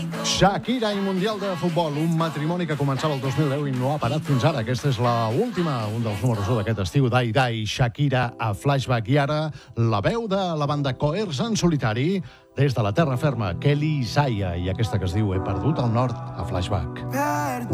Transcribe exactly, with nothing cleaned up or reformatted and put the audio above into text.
Shakira i Mundial de Futbol, un matrimoni que començava el dos mil deu i no ha parat fins ara. Aquesta és la última, un dels números un d'aquest estiu, Dai Dai, Shakira a Flashback. I ara, la veu de la banda Coers en solitari, des de la terra ferma, Kelly Isaiah, i aquesta que es diu He perdut el nord, a Flashback.